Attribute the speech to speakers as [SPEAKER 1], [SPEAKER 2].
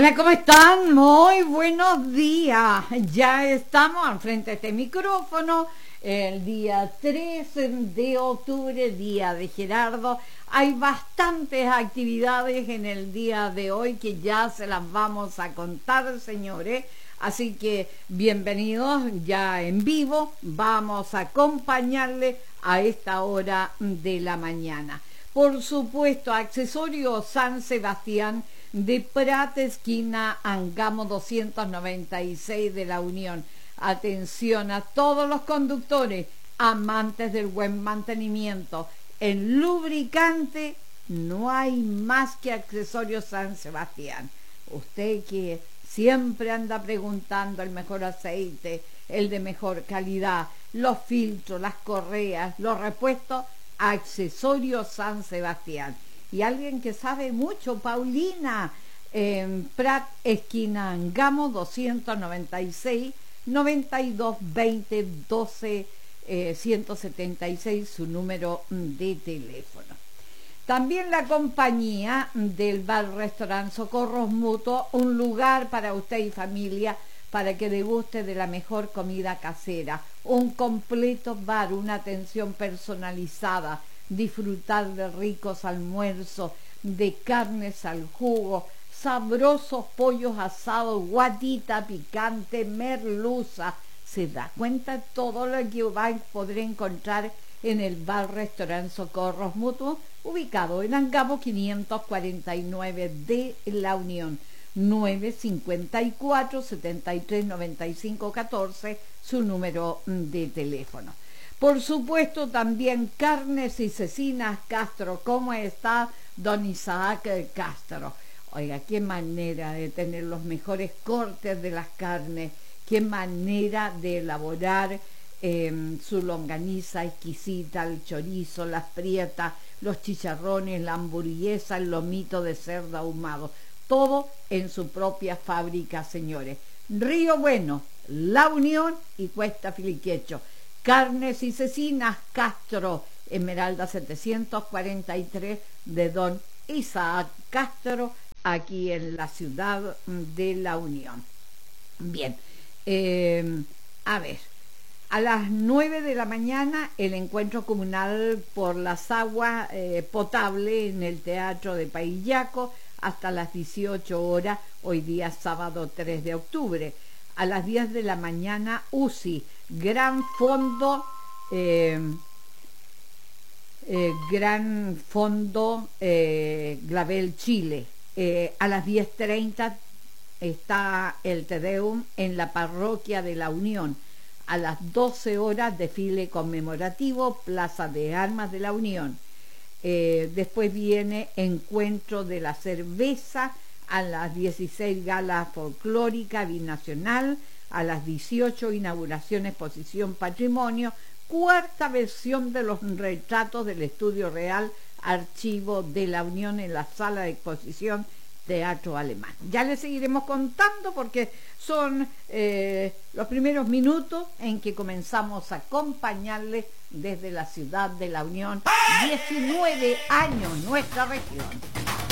[SPEAKER 1] Hola, ¿cómo están? Muy buenos días. Ya estamos al frente de este micrófono, el día 13 de octubre, día de Gerardo. Hay bastantes actividades en el día de hoy que ya se las vamos a contar, señores. Así que bienvenidos ya en vivo. Vamos a acompañarle a esta hora de la mañana. Por supuesto, Accesorios San Sebastián de Prat, esquina Angamo 296 de la Unión. Atención a todos los conductores, amantes del buen mantenimiento. En lubricante no hay más que Accesorios San Sebastián. Usted que siempre anda preguntando el mejor aceite, el de mejor calidad, los filtros, las correas, los repuestos, Accesorios San Sebastián. Y alguien que sabe mucho, Paulina, en Prat, esquina Angamo 296 92 20 12 176, su número de teléfono. También la compañía del bar-restaurante Socorros Mutuo, un lugar para usted y familia para que deguste de la mejor comida casera, un completo bar, una atención personalizada, disfrutar de ricos almuerzos, de carnes al jugo, sabrosos pollos asados, guatita picante, merluza. ¿Se da cuenta de todo lo que va a poder encontrar en el bar-restaurante Socorros Mutuo, ubicado en Angamo 549 de la Unión? 954 73 95 14, su número de teléfono. Por supuesto, también Carnes y Cecinas Castro. ¿Cómo está don Isaac Castro? Oiga, qué manera de tener los mejores cortes de las carnes, qué manera de elaborar su longaniza exquisita, el chorizo, las prietas, los chicharrones, la hamburguesa, el lomito de cerdo ahumado. Todo en su propia fábrica, señores. Río Bueno, La Unión y Cuesta Filiquecho. Carnes y Cecinas Castro, Esmeralda 743 de don Isaac Castro, aquí en la ciudad de La Unión. Bien, a ver, a las 9 de la mañana el encuentro comunal por las aguas potables en el Teatro de Paillaco, hasta las 18 horas, hoy día sábado 3 de octubre. A las 10 de la mañana, UCI, Gran Fondo, Glavel, Chile. A las 10:30 está el Te Deum en la parroquia de la Unión. A las 12 horas, desfile conmemorativo, Plaza de Armas de la Unión. Después viene Encuentro de la Cerveza. A las 16, gala folclórica binacional. A las 18, inauguración exposición patrimonio. Cuarta versión de los retratos del Estudio Real, Archivo de la Unión, en la sala de exposición Teatro Alemán. Ya les seguiremos contando porque son los primeros minutos en que comenzamos a acompañarles desde la ciudad de la Unión. 19 años, nuestra región.